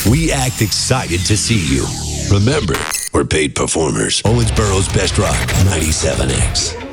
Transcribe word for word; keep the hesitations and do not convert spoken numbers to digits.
We act excited to see you. Remember, we're paid performers. Owensboro's Best Rock, ninety-seven X.